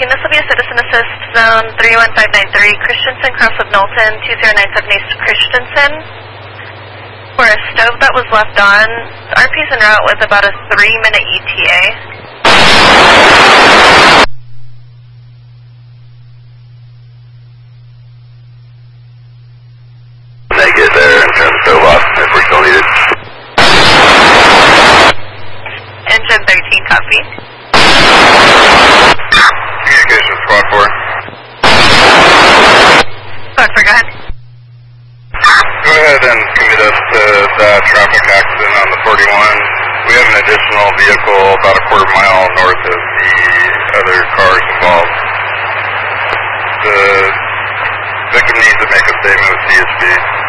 tracking. This will be a citizen assist, zone 31593, Christensen, cross of Knowlton, 2097 East Christensen. For a stove that was left on, the RP's en route with about a 3-minute ETA. They get there and turn the stove off if we're still needed. Engine 13, copy. Communications, squad 4. Squad 4, go ahead. Go ahead and commit us to that traffic accident on the 41. We have an additional vehicle about a quarter-mile north of the other cars involved. The victim needs to make a statement with CSP.